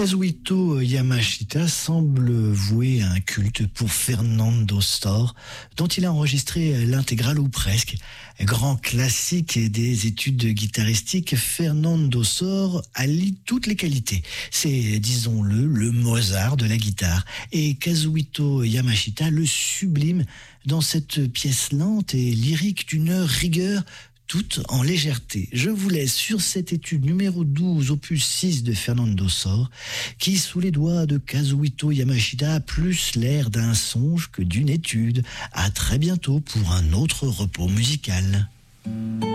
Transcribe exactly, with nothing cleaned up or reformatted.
Kazuhito Yamashita semble vouer un culte pour Fernando Storr, dont il a enregistré l'intégrale ou presque. Grand classique des études guitaristiques, Fernando Storr allie toutes les qualités. C'est, disons-le, le Mozart de la guitare. Et Kazuhito Yamashita le sublime dans cette pièce lente et lyrique d'une rigueur toute en légèreté. Je vous laisse sur cette étude numéro douze, opus six de Fernando Storr, qui, sous les doigts de Kazuhito Yamashita, a plus l'air d'un songe que d'une étude. À très bientôt pour un autre repos musical.